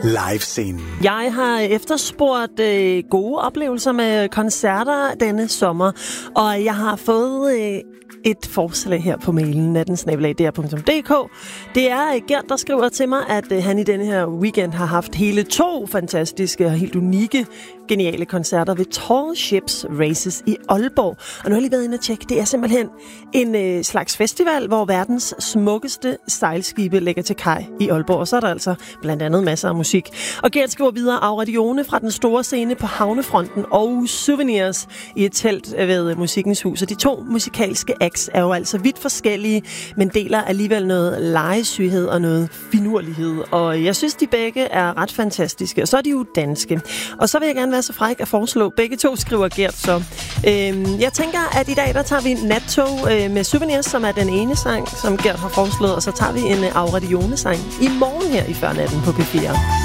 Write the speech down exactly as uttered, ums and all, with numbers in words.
Live-scenen. Jeg har efterspurgt øh, gode oplevelser med koncerter denne sommer, og jeg har fået øh, et forslag her på mailen natten snabel-a d r punktum d k. Det er Gert, der skriver til mig, at øh, han i denne her weekend har haft hele to fantastiske og helt unikke, geniale koncerter ved Tall Ships Races i Aalborg. Og nu har jeg lige været inde og tjekke. Det er simpelthen en øh, slags festival, hvor verdens smukkeste sejlskibe lægger til kaj i Aalborg. Og så er der altså blandt andet masser af musik. Og Gert skriver videre: Auradione fra den store scene på Havnefronten og Souvenirs i et telt ved Musikkens Hus. Og de to musikalske acts er jo altså vidt forskellige, men deler alligevel noget legesyghed og noget finurlighed. Og jeg synes, de begge er ret fantastiske. Og så er de jo danske. Og så vil jeg gerne være så fræk at foreslå. Begge to, skriver Gert så. Øhm, jeg tænker, at i dag, der tager vi nattog øh, med Souvenirs, som er den ene sang, som Gert har foreslået, og så tager vi en Auradione-sang i morgen her i Førnatten på P fire.